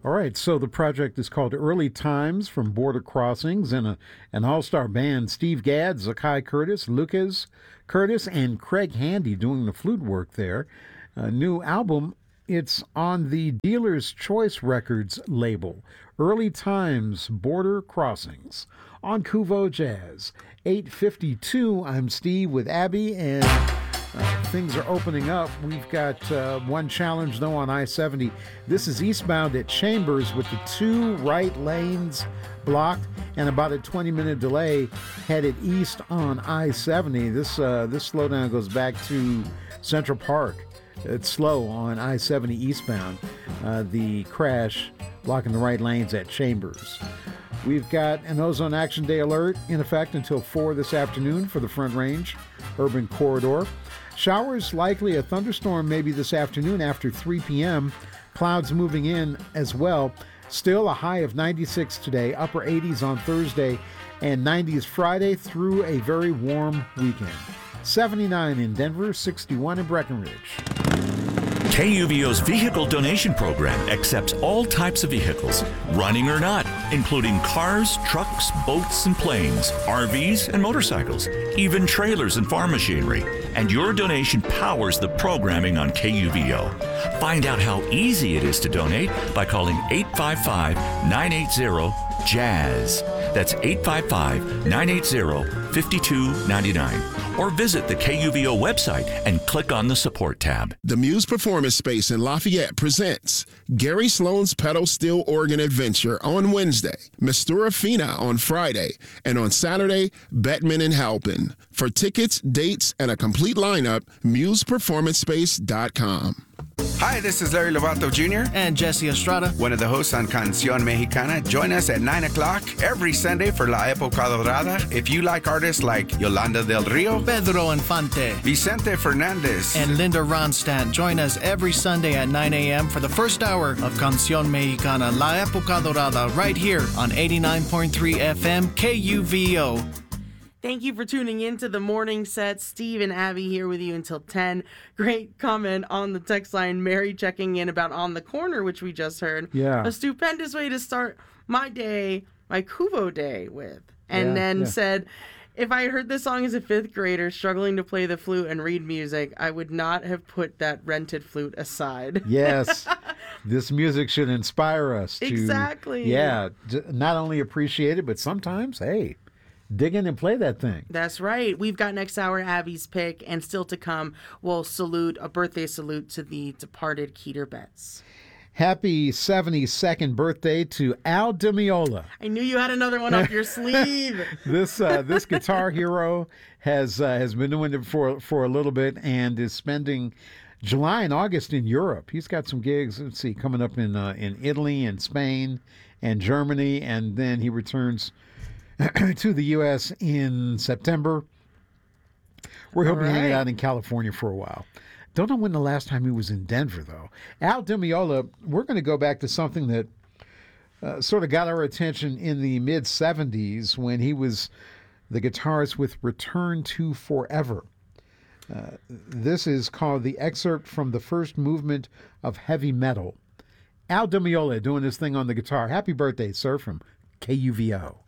All right, so the project is called Early Times from Border Crossings, and an all-star band, Steve Gadd, Zakai Curtis, Lucas Curtis, and Craig Handy doing the flute work there. A new album, it's on the Dealer's Choice Records label. Early Times, Border Crossings, on Kuvo Jazz. 8:52, I'm Steve with Abby, and things are opening up. We've got one challenge, though, on I-70. This is eastbound at Chambers with the two right lanes blocked and about a 20-minute delay headed east on I-70. This slowdown goes back to Central Park. It's slow on I-70 eastbound. The crash blocking the right lanes at Chambers. We've got an Ozone Action Day alert in effect until 4 this afternoon for the Front Range Urban Corridor. Showers likely, a thunderstorm maybe this afternoon after 3 p.m. Clouds moving in as well. Still a high of 96 today, upper 80s on Thursday, and 90s Friday through a very warm weekend. 79 in Denver, 61 in Breckenridge. KUVO's vehicle donation program accepts all types of vehicles, running or not, including cars, trucks, boats, and planes, RVs, and motorcycles, even trailers and farm machinery. And your donation powers the programming on KUVO. Find out how easy it is to donate by calling 855-980-JAZZ. That's 855-980-5299. Or visit the KUVO website and click on the support tab. The Muse Performance Space in Lafayette presents Gary Sloan's Pedal Steel Organ Adventure on Wednesday, Mistura Fina on Friday, and on Saturday, Bettman and Halpin. For tickets, dates, and a complete lineup, museperformancespace.com. Hi, this is Larry Lovato Jr. and Jesse Estrada, one of the hosts on Canción Mexicana. Join us at 9 o'clock every Sunday for La Época Dorada. If you like artists like Yolanda del Rio, Pedro Infante, Vicente Fernandez, and Linda Ronstadt, join us every Sunday at 9 a.m. for the first hour of Canción Mexicana, La Época Dorada, right here on 89.3 FM KUVO. Thank you for tuning in to the morning set. Steve and Abby here with you until 10. Great comment on the text line. Mary checking in about On the Corner, which we just heard. Yeah. A stupendous way to start my day, my Kuvo day with. And said, if I heard this song as a fifth grader struggling to play the flute and read music, I would not have put that rented flute aside. Yes. This music should inspire us to, exactly. Not only appreciate it, but sometimes, hey, dig in and play that thing. That's right. We've got next hour Abby's pick, and still to come, we'll salute a birthday salute to the departed Keeter Betts. Happy 72nd birthday to Al Di Meola. I knew you had another one up your sleeve. This guitar hero has been doing it for a little bit and is spending July and August in Europe. He's got some gigs, let's see, coming up in Italy and Spain and Germany, and then he returns to the U.S. in September. We're hoping to hang out in California for a while. Don't know when the last time he was in Denver, though. Al Di Meola, we're going to go back to something that sort of got our attention in the mid-'70s when he was the guitarist with Return to Forever. This is called the excerpt from the first movement of Heavy Metal. Al Di Meola doing this thing on the guitar. Happy birthday, sir, from KUVO.